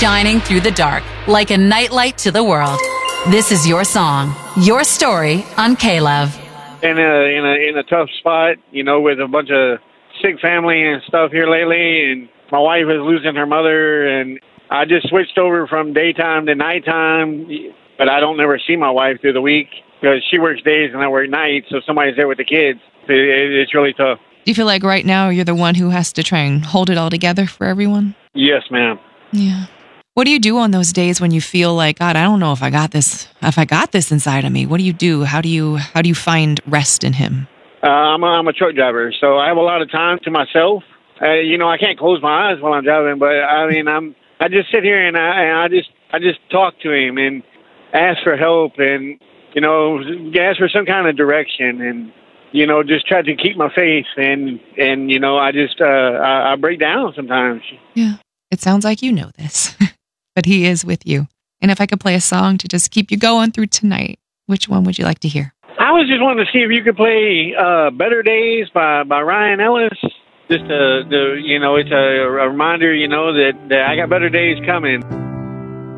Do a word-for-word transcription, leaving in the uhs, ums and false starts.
shining through the dark like a nightlight to the world. This is your song, your story on K-Love. In a, in a, in a tough spot, you know, with a bunch of sick family and stuff here lately, and my wife is losing her mother, and I just switched over from daytime to nighttime, but I don't never see my wife through the week because she works days and I work nights, so somebody's there with the kids. It, it, it's really tough. Do you feel like right now you're the one who has to try and hold it all together for everyone? Yes, ma'am. Yeah. What do you do on those days when you feel like, God, I don't know if I got this, if I got this inside of me? What do you do? How do you, how do you find rest in Him? Uh, I'm, a, I'm a truck driver, so I have a lot of time to myself. Uh, you know, I can't close my eyes while I'm driving, but I mean, I'm, I just sit here and I, and I just, I just talk to Him and ask for help and, you know, ask for some kind of direction and, you know, just try to keep my faith and, and, you know, I just, uh, I, I break down sometimes. Yeah. It sounds like you know this, but He is with you. And if I could play a song to just keep you going through tonight, which one would you like to hear? I was just wanting to see if you could play uh, Better Days by, by Ryan Ellis. Just, uh, the, you know, it's a, a reminder, you know, that, that I got better days coming.